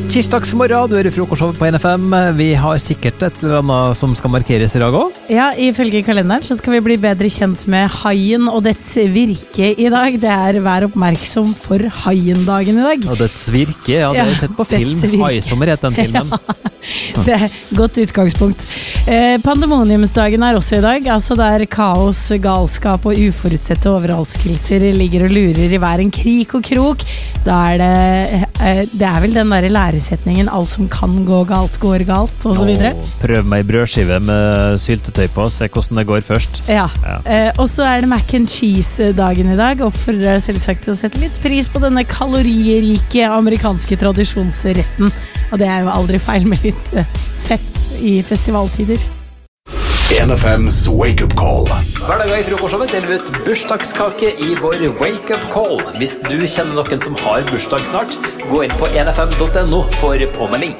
Tirsdagsmorgen, du I frokostshowet på NFM. Vi har sikkert et eller annet som skal markeres I dag også. Ja, ifølge kalenderen så skal vi bli bedre kjent med haien og dets virke I dag. Det Vær oppmerksom for haiendagen I dag. Og dets virke, ja, det har jeg sett på film. Haisommer heter den filmen. Ja, det godt utgangspunkt. Pandemoniumsdagen også I dag. Altså der kaos, galskap og uforutsette overraskelser ligger og lurer I hver en krik og krok. Da det vel den der læresetningen alt som kan gå galt, går galt og så videre. Prøv meg brødskive med syltetøy på, se hvordan det går først. Ja, og så det mac and cheese dagen I dag. Oppfordrer deg selvsagt til å sette litt pris på denne kalorierike amerikanske tradisjonsretten. Og det jo aldri feil med litt fett I festivaltider. NFM's Wake Up Call. Hver dag I frokostshowet deler vi ut bursdagskake I vår Wake Up Call. Hvis du kjenner noen som har bursdag snart, gå inn på nfm.no for påmelding.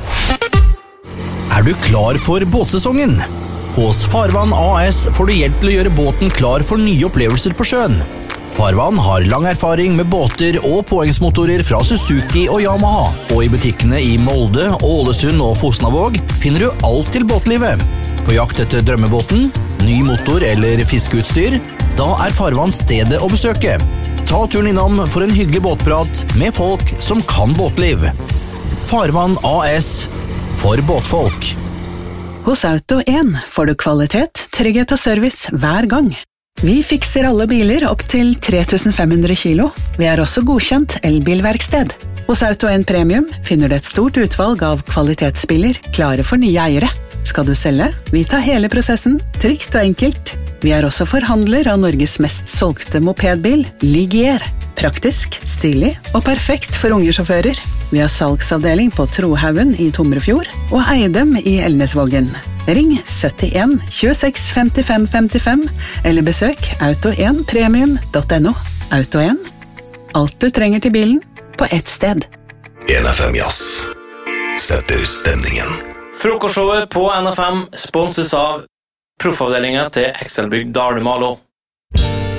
Du klar for båtsesongen? Hos Farvann AS får du hjelp til å gjøre båten klar for nye opplevelser på sjøen. Farvann har lang erfaring med båter og påhengsmotorer fra Suzuki og Yamaha. Og I butikkene I Molde, Ålesund og Fosnavåg finner du alt til båtlivet. På jakt etter drømmebåten, ny motor eller fiskeutstyr, da Farvann stedet å besøke. Ta turen innom for en hyggelig båtprat med folk som kan båtliv. Farvann AS for båtfolk. Hos Auto 1 får du kvalitet, trygghet og service hver gang. Vi fikser alle biler opp til 3500 kilo. Vi også godkjent elbilverksted. Hos Auto 1 Premium finner du et stort utvalg av kvalitetsbiler klare for nye eiere. Skal du selge? Vi tar hele prosessen, trygt og enkelt. Vi også forhandler av Norges mest solgte mopedbil, Ligier. Praktisk, stilig og perfekt for unge sjåfører. Vi har salgsavdeling på Trohaugen I Tomrefjord og Eidem I Elnesvågen. Ring 71 26 55 55 eller besøk auto1premium.no. Auto 1. Alt du trenger til bilen på ett sted. NFM Jazz setter stemningen. Frokostshowet på NFM sponses av proffavdelingen til Excelbygg Dalumalo.